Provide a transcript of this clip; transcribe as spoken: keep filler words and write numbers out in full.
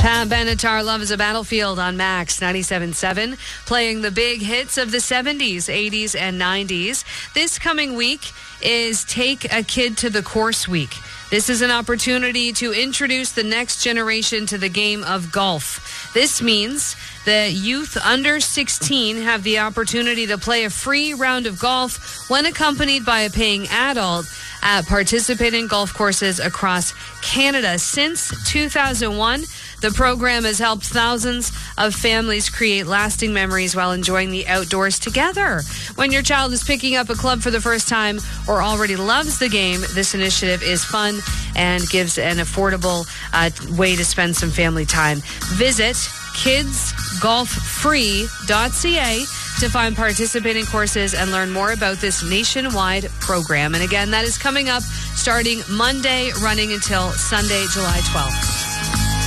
Pat Benatar, Love is a Battlefield on Max ninety-seven point seven, playing the big hits of the seventies, eighties, and nineties. This coming week is Take a Kid to the Course Week. This is an opportunity to introduce the next generation to the game of golf. This means that youth under sixteen have the opportunity to play a free round of golf when accompanied by a paying adult at participating golf courses across Canada. Since two thousand one, the program has helped thousands of families create lasting memories while enjoying the outdoors together. When your child is picking up a club for the first time or already loves the game, this initiative is fun and gives an affordable uh, way to spend some family time. Visit kids golf free dot c a to find participating courses and learn more about this nationwide program. And again, that is coming up starting Monday, running until Sunday, July twelfth.